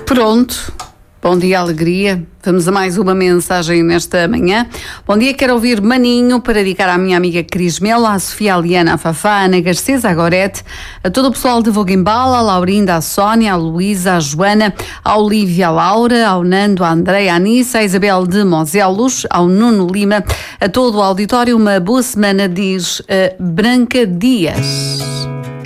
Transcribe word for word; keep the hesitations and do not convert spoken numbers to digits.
Pronto. Bom dia, alegria. Vamos a mais uma mensagem nesta manhã. Bom dia, quero ouvir Maninho para dedicar à minha amiga Cris Mela, à Sofia, à Liana, à Fafá, à Ana Garcesa, à Gorete, a todo o pessoal de Voguembala, à Laurinda, à Sónia, à Luísa, à Joana, à Olívia, à Laura, ao Nando, à Andréia, à Anissa, à Isabel de Moselos, ao Nuno Lima, a todo o auditório. Uma boa semana, diz uh, Branca Dias.